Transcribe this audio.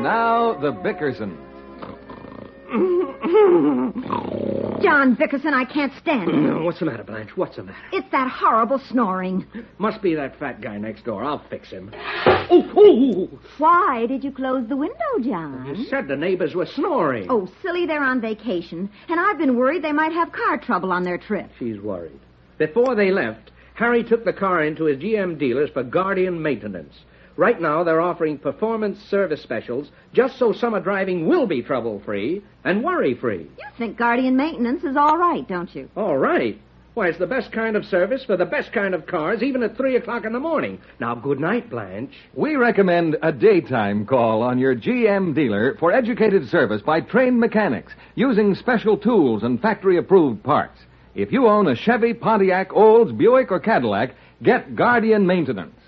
now, the Bickerson. John Bickerson, I can't stand it. What's the matter, Blanche? What's the matter? It's that horrible snoring. Must be that fat guy next door. I'll fix him. Oh! Why did you close the window, John? You said the neighbors were snoring. Oh, silly, they're on vacation. And I've been worried they might have car trouble on their trip. She's worried. Before they left, Harry took the car into his GM dealers for Guardian maintenance. Right now, they're offering performance service specials just so summer driving will be trouble-free and worry-free. You think Guardian maintenance is all right, don't you? All right. Why, it's the best kind of service for the best kind of cars, even at 3 o'clock in the morning. Now, good night, Blanche. We recommend a daytime call on your GM dealer for educated service by trained mechanics using special tools and factory-approved parts. If you own a Chevy, Pontiac, Olds, Buick, or Cadillac, get Guardian Maintenance.